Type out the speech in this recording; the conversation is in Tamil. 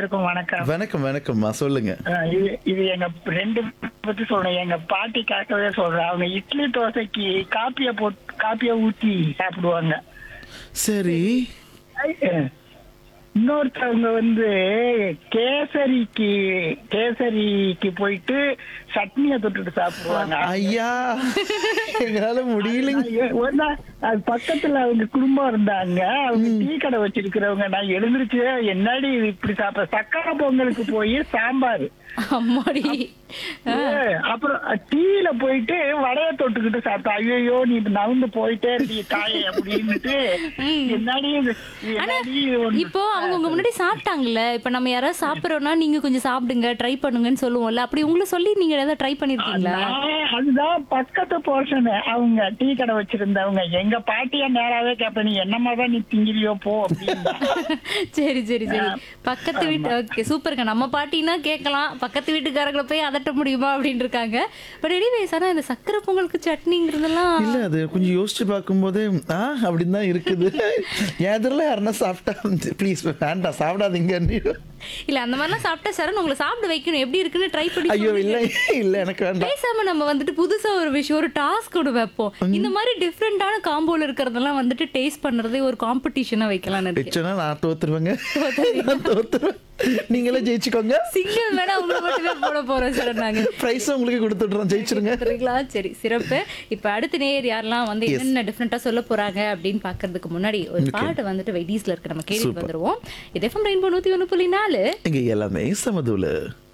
இருவருக்கும் வணக்கம். வணக்கம் வணக்கம்மா சொல்லுங்க. இது இது எங்க 2 பத்தி சொல்றேன். எங்க பாட்டிக்காகவே சொல்றேன். அவங்க இட்லி தோசைக்கு காப்பிய ஊத்தி சாப்பிடுவாங்க. சரி. அஹ், இன்னொருத்தவங்க வந்து கேசரிக்கு போயிட்டு சட்னியை தொட்டுட்டு சாப்பிடுவாங்க. ஐயா எங்களால முடியலைங்க. ஒரு நாள் அது பக்கத்துல அவங்க குடும்பம் இருந்தாங்க. அவங்க டீ கடை வச்சிருக்கிறவங்க. நான் எழுந்திருச்சு என்னடி இது இப்படி சாப்பிட, சக்கரை பொங்கலுக்கு போய் சாம்பார், அம்மாடி. அப்புறம் டீல போயிட்டு வடைய தொட்டுக்கிட்டு சாப்பிட்டா. ஐயோ நீ நவுந்து போயிட்டே இருக்க தாயே அப்படின்னுட்டு. என்னடி ஆனா இப்போ அவங்க உங்க முன்னாடி சாப்பிட்டாங்கல்ல, இப்ப நம்ம யாராவது சாப்பிடுறோம்னா நீங்க கொஞ்சம் சாப்பிடுங்க ட்ரை பண்ணுங்கன்னு சொல்லுவோம்ல, அப்படி உங்களை சொல்லி நீங்க ஏதாவது ட்ரை பண்ணிருக்கீங்களா? அதுதான் பக்கத்து போர்ஷன். அவங்க டீ கடை வச்சிருந்தவங்க எங்க பாட்டியா நேராவே கேப்ப, நீ என்னமாதான் நீ திங்கிறியோ போ அப்படின்னு. சரி சரி சரி. பக்கத்து வீட்டு ஓகே சூப்பருங்க. நம்ம பாட்டினா கேட்கலாம், பக்கத்து வீட்டுக்காரங்களை போய் அதட்ட முடியுமா அப்படின்னு இருக்காங்க. பட் எனிவேஸ் ஆனா இந்த சக்கரை பொங்கலுக்கு சட்னிங்கிறதெல்லாம் இல்ல அது கொஞ்சம் யோசிச்சு பார்க்கும்போதே அப்படின்னு தான் இருக்குது. எதிரில் யாருன்னா சாப்பிட்டா ப்ளீஸ் வேண்டாம் சாப்பிடாதீங்க. இல்ல அந்த மாதிரிலாம் சாப்பிட்டா சரண் உங்களை சாப்பிட வைக்கணும், எப்படி இருக்குன்னு ட்ரை பண்ணி ஐயோ சொல்லுங்க. இல்ல இல்ல எனக்கு வேண்டாம். பேசாம நம்ம வந்துட்டு புதுசா ஒரு விஷயம், ஒரு டாஸ்க் ஒன்று வைப்போம். இந்த மாதிரி டிஃப்ரெண்டான காம்போல இருக்கிறதெல்லாம் வந்துட்டு டேஸ்ட் பண்றதே ஒரு காம்படிஷனா வைக்கலாம்னு இருக்கேன். வச்சோன்னா நான் தோத்துருவேங்க. நான் தோத்துருவேன். நீங்களே ஜெயிச்சுக்கோங்க. சிங்கிள் வேணா உங்களை மட்டுமே போட போறோம் சார். நாங்க பிரைஸ் உங்களுக்கு கொடுத்துடுறோம், ஜெயிச்சிருங்க. சரிங்களா? சரி சிறப்பு. இப்ப அடுத்த நேயர் யாரெல்லாம் வந்து என்னென்ன டிஃப்ரெண்டா சொல்ல போறாங்க அப்படின்னு பாக்குறதுக்கு முன்னாடி ஒரு பாட்டு வந்துட்டு வெயிட்டீஸ்ல இருக்கு, நம்ம கேட்டு வந்துருவோம். இது FM ரெயின்போ 101.4 இங்க எல்லாமே சமதூல.